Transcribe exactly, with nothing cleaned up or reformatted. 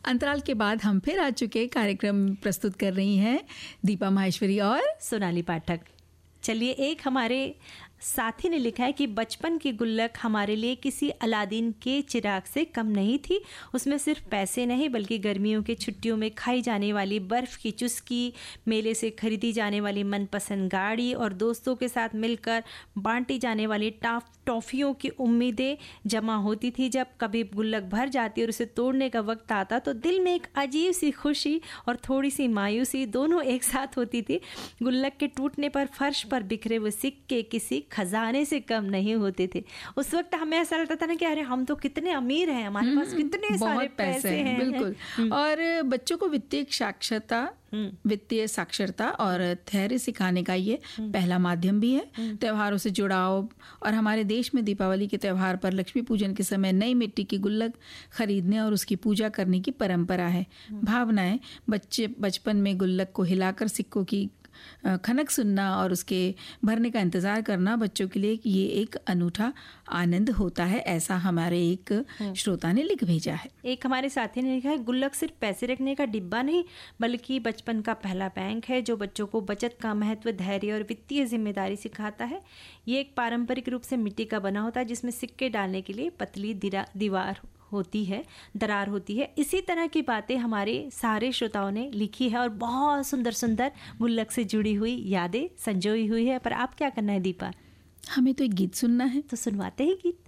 अंतराल के बाद हम फिर आ चुके, कार्यक्रम प्रस्तुत कर रही हैं दीपा माहेश्वरी और सोनाली पाठक। चलिए, एक हमारे साथी ने लिखा है कि बचपन की गुल्लक हमारे लिए किसी अलादीन के चिराग से कम नहीं थी। उसमें सिर्फ पैसे नहीं बल्कि गर्मियों की छुट्टियों में खाई जाने वाली बर्फ़ की चुस्की, मेले से खरीदी जाने वाली मनपसंद गाड़ी और दोस्तों के साथ मिलकर बांटी जाने वाली टाफ टॉफ़ियों की उम्मीदें जमा होती थी। जब कभी गुल्लक भर जाती और उसे तोड़ने का वक्त आता तो दिल में एक अजीब सी खुशी और थोड़ी सी मायूसी दोनों एक साथ होती थी। गुल्लक के टूटने पर फर्श पर बिखरे हुए सिक्के किसी खजाने से कम नहीं होते थे। उस वक्त हमें ऐसा लगता था ना कि अरे हम तो कितने अमीर हैं, हमारे पास कितने सारे पैसे, पैसे हैं। बिल्कुल। और बच्चों को वित्तीय साक्षरता वित्तीय साक्षरता और धैर्य सिखाने का ये पहला माध्यम भी है। त्योहारों से जुड़ाव, और हमारे देश में दीपावली के त्यौहार पर लक्ष्मी पूजन के समय नई मिट्टी की गुल्लक खरीदने और उसकी पूजा करने की परंपरा है। भावनाएं, बच्चे बचपन में गुल्लक को हिलाकर सिक्कों की खनक सुनना और उसके भरने का इंतज़ार करना बच्चों के लिए ये एक अनूठा आनंद होता है, ऐसा हमारे एक श्रोता ने लिख भेजा है। एक हमारे साथी ने लिखा है, गुल्लक सिर्फ पैसे रखने का डिब्बा नहीं बल्कि बचपन का पहला बैंक है जो बच्चों को बचत का महत्व, धैर्य और वित्तीय जिम्मेदारी सिखाता है। ये एक पारंपरिक रूप से मिट्टी का बना होता है जिसमें सिक्के डालने के लिए पतली दीवार होती है, दरार होती है। इसी तरह की बातें हमारे सारे श्रोताओं ने लिखी है और बहुत सुंदर सुंदर गुल्लक से जुड़ी हुई यादें संजोई हुई है। पर आप क्या करना है दीपा? हमें तो एक गीत सुनना है, तो सुनवाते हैं गीत।